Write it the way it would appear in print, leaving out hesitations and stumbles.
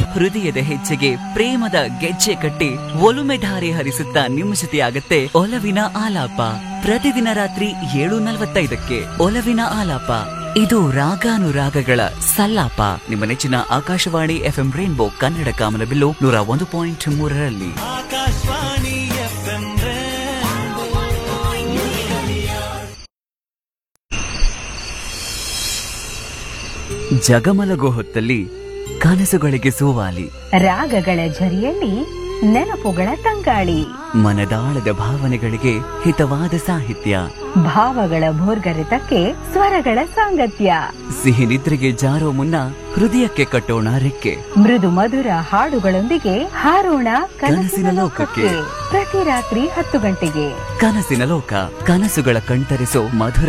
ಹೃದಯದ ಹೆಜ್ಜೆಗೆ ಪ್ರೇಮದ ಗೆಜ್ಜೆ ಕಟ್ಟಿ ಒಲುಮೆ ಧಾರೆ ಹರಿಸುತ್ತಾ ನಿಮ್ಮ ಜೊತೆಯಾಗತ್ತೆ ಒಲವಿನ ಆಲಾಪ. ಪ್ರತಿದಿನ ರಾತ್ರಿ 7:45ಕ್ಕೆ ಒಲವಿನ ಆಲಾಪ. ಇದು ರಾಗಾನುರಾಗಗಳ ಸಲ್ಲಾಪ. ನಿಮ್ಮ ನೆಚ್ಚಿನ ಆಕಾಶವಾಣಿ FM ರೇನ್ಬೋ ಕನ್ನಡ ಕಾಮನಬಿಲ್ಲು 101.3ರಲ್ಲಿ. ಜಗಮಲಗೋ ಹೊತ್ತಲ್ಲಿ ಕನಸುಗಳಿಗೆ ಸೋವಾಲಿ, ರಾಗಗಳ ಝರಿಯಲ್ಲಿ ನೆನಪುಗಳ ತಂಗಾಳಿ, ಮನದಾಳದ ಭಾವನೆಗಳಿಗೆ ಹಿತವಾದ ಸಾಹಿತ್ಯ, ಭಾವಗಳ ಭೋರ್ಗರೆತಕ್ಕೆ ಸ್ವರಗಳ ಸಾಂಗತ್ಯ. ಸಿಹಿ ನಿದ್ರೆಗೆ ಜಾರೋ ಮುನ್ನ ಹೃದಯಕ್ಕೆ ಕಟ್ಟೋಣ ರೆಕ್ಕೆ, ಮೃದು ಮಧುರ ಹಾಡುಗಳೊಂದಿಗೆ ಹಾರೋಣ ಕನಸಿನ ಲೋಕಕ್ಕೆ. ಪ್ರತಿ ರಾತ್ರಿ 10 ಗಂಟೆಗೆ ಕನಸಿನ ಲೋಕ. ಕನಸುಗಳ ಕಣ್ತರಿಸೋ ಮಧುರ